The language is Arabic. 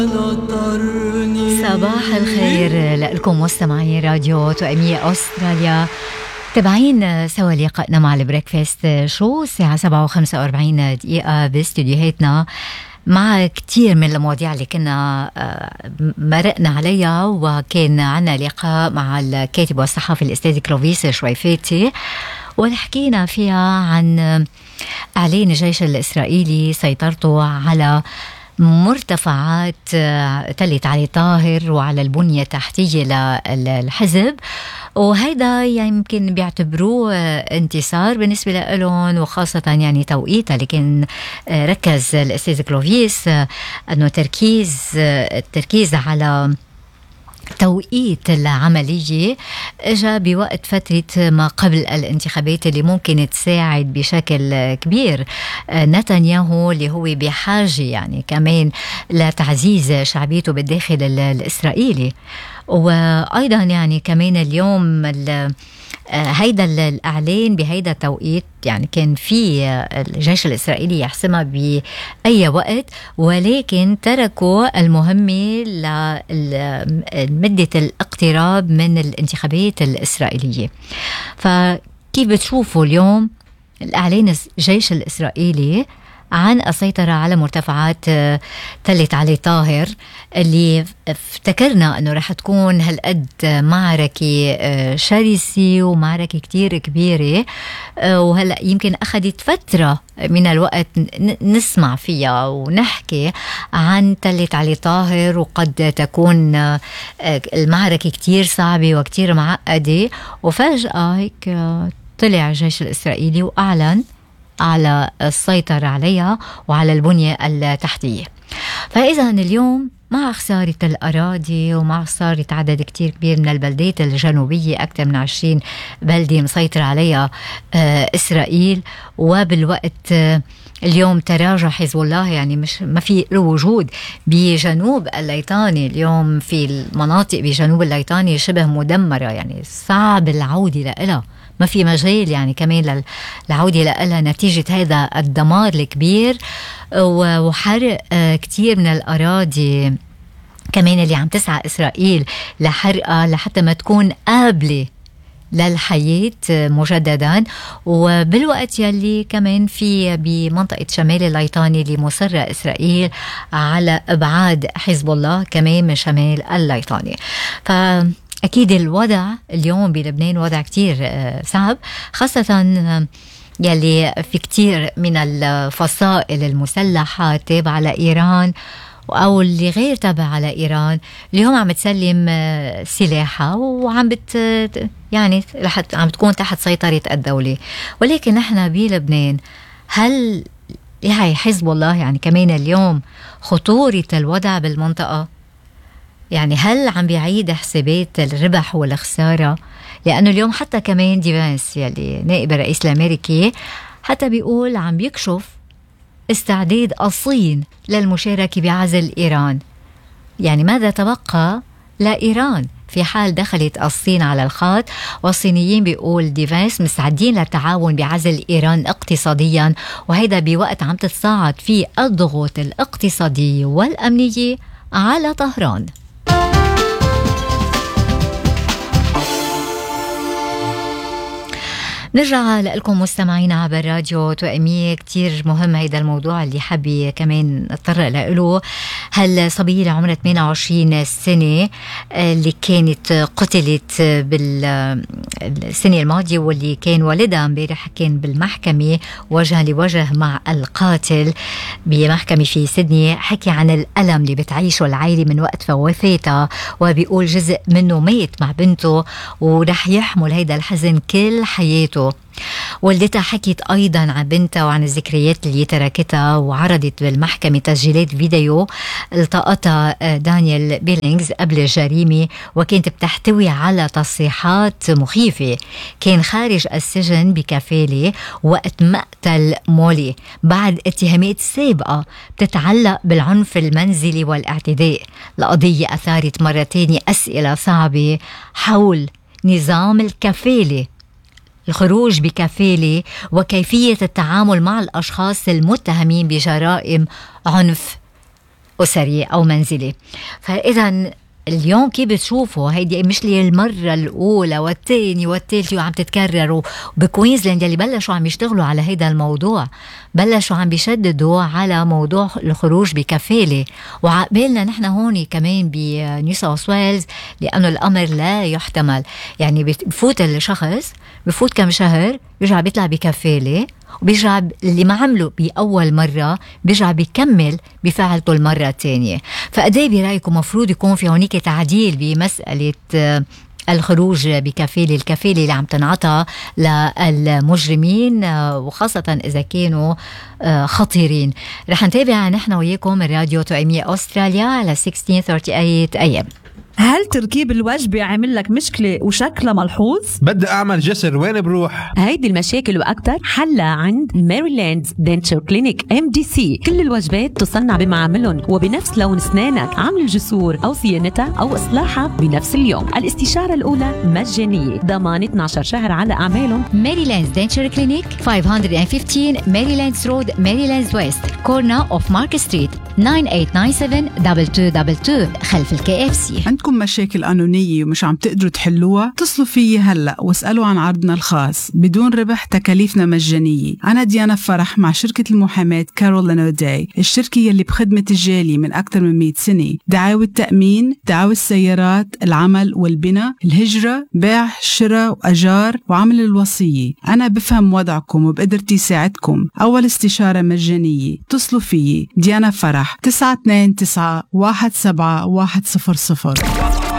صباح الخير لكم مستمعي راديو توأمية أستراليا. تابعين سوا لقائنا مع البريكفاست شو الساعة 7:45 باستديوهاتنا، مع كتير من المواضيع اللي كنا مرقنا عليها. وكان عنا لقاء مع الكاتب والصحفي الأستاذ كلوفيس شويفاتي، وحكينا فيها عن إعلان الجيش الإسرائيلي سيطرته على مرتفعات تلة علي طاهر وعلى البنية التحتية للحزب، وهيدا يمكن بيعتبروه انتصار بالنسبة لهم، وخاصة يعني توقيتها اللي كان ركز الأستاذ كلوفيس أنه التركيز على توقيت العملية جاء بوقت فترة ما قبل الانتخابات اللي ممكن تساعد بشكل كبير نتنياهو، اللي هو بحاجة يعني كمان لتعزيز شعبيته بالداخل الإسرائيلي. وأيضا يعني كمان اليوم هيدا الإعلان بهيدا التوقيت يعني كان في الجيش الإسرائيلي يحسمها بأي وقت، ولكن تركوا المهمة لمدة الاقتراب من الانتخابات الإسرائيلية. فكيف بتشوفوا اليوم الإعلان الجيش الإسرائيلي عن السيطرة على مرتفعات تلة علي طاهر، اللي افتكرنا أنه رح تكون هالقد معركة شرسة ومعركة كتير كبيرة، وهلأ يمكن أخذت فترة من الوقت نسمع فيها ونحكي عن تلة علي طاهر، وقد تكون المعركة كتير صعبة وكتير معقدة، وفجأة هيك طلع الجيش الإسرائيلي وأعلن على السيطرة عليها وعلى البنية التحتية. فإذا اليوم مع خسارة الأراضي ومع خسارة عدد كتير كبير من البلدات الجنوبية، أكثر من 20 بلدة مسيطرة عليها إسرائيل، وبالوقت اليوم تراجع حزب الله، يعني مش ما في له وجود بجنوب الليطاني. اليوم في المناطق بجنوب الليطاني شبه مدمرة، يعني صعب العودة لها، ما في مجال يعني كمان للعودة لها نتيجة هذا الدمار الكبير وحرق كتير من الأراضي كمان اللي عم تسعى إسرائيل لحرقها لحتى ما تكون قابلة للحياة مجددا. وبالوقت يلي كمان في بمنطقة شمال الليطاني اللي مصرة إسرائيل على إبعاد حزب الله كمان من شمال الليطاني. أكيد الوضع اليوم بلبنان وضع كتير صعب، خاصة يلي في كتير من الفصائل المسلحة تابعة لإيران أو اللي غير تابعة لإيران اليوم عم تسلم سلاحها وعم يعني عم تكون تحت سيطرة الدولة. ولكن نحن بلبنان هل هاي حزب الله يعني كمان اليوم خطورة الوضع بالمنطقة، يعني هل عم بيعيد حسابات الربح والخسارة؟ لأنه اليوم حتى كمان دي فانس يلي نائب الرئيس الأمريكي حتى بيقول عم بيكشف استعداد الصين للمشاركة بعزل إيران. يعني ماذا تبقى لإيران في حال دخلت الصين على الخط؟ والصينيين بيقول ديفانس مستعدين للتعاون بعزل إيران اقتصاديا، وهذا بوقت عم تتصاعد فيه الضغوط الاقتصادية والأمنية على طهران. نرجع لكم مستمعينا عبر راديو توأمية. كتير مهم هيدا الموضوع اللي حابي كمان نتطرق له. هالصبية لعمرها 28 سنة اللي كانت قتلت بالسنة الماضية، واللي كان والدها امبارح كان بالمحكمة وجها لوجه مع القاتل بمحكمة في سيدني، حكي عن الألم اللي بتعيشه العائلة من وقت وفاتها، وبيقول جزء منه ميت مع بنته ورح يحمل هيدا الحزن كل حياته. والدتها حكيت أيضا عن بنتها وعن الذكريات اللي تركتها، وعرضت بالمحكمة تسجيلات فيديو التقطها دانيال بيلينغز قبل الجريمة، وكانت بتحتوي على تصريحات مخيفة. كان خارج السجن بكفالة وقت مقتل مولي بعد اتهامات سابقة بتتعلق بالعنف المنزلي والاعتداء. القضية أثارت مرة تانية أسئلة صعبة حول نظام الكفالة، الخروج بكفالة، وكيفية التعامل مع الأشخاص المتهمين بجرائم عنف أسري أو منزلي. فإذا اليوم كيف بتشوفوا هيدي مش لي المرة الأولى والثانية والثالثة وعم تتكرر. بكوينزلاند اللي بلشوا عم يشتغلوا على هيدا الموضوع، بلشوا عم بيشددوا على موضوع الخروج بكفالة، وعقبالنا نحن هون كمان بنيو ساوث ويلز، لأنه الأمر لا يحتمل. يعني بفوت الشخص بفوت كم شهر بيرجع بيطلع بكفالة، وبيرجع اللي ما عمله بأول مرة بيرجع بيكمل بفعلته المرة الثانية. فقدي برأيكم مفروض يكون في هونيك تعديل بمسألة الخروج بكفالة، الكفالة اللي عم تنعطى للمجرمين وخاصة إذا كانوا خطيرين؟ رح نتابع نحن وياكم الراديو توأمية أستراليا على 1638 AM. هل تركيب الوجبة عامل لك مشكلة وشكلها ملحوظ؟ بدي أعمل جسر، وين بروح؟ هيدي المشاكل وأكتر حلها عند ميريلاند دنتشر كلينيك MDC. كل الوجبات تصنع بمعاملهم وبنفس لون أسنانك، عمل الجسور أو صيانتها أو إصلاحها بنفس اليوم. الاستشارة الأولى مجانية، ضمان 12 شهر على أعمالهم. ميريلاند دنتشر كلينيك 515 ميريلاند رود، ميريلاند ويست، كورنر أوف مارك ستريت، 9897-2222 خلف الKFC. عندكم مشاكل قانونية ومش عم تقدروا تحلوها؟ اتصلوا فيي هلأ واسألوا عن عرضنا الخاص بدون ربح، تكاليفنا مجانية. أنا ديانا فرح مع شركة المحاماة كارول أوداي، الشركة يلي بخدمة الجالي من أكثر من 100 سنة. دعاوى التأمين، دعاوى السيارات، العمل والبناء، الهجرة، بيع، شراء وأجار، وعمل الوصية. أنا بفهم وضعكم وبقدرتي ساعدكم. أول استشارة مجانية. اتصلوا فيي ديانا فرح 929-17100.